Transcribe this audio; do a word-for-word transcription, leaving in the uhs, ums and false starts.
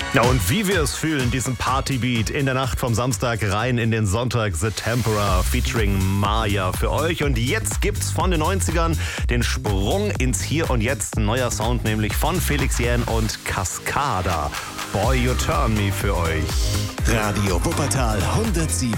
Ja, und wie wir es fühlen, diesen Partybeat in der Nacht vom Samstag rein in den Sonntag, The Temperor featuring Maya für euch. Und jetzt gibt's von den neunzigern den Sprung ins Hier und Jetzt. Ein neuer Sound, nämlich von Felix Jähn und Cascada. Boy, You Turn Me für euch. Radio Wuppertal hundertsieben.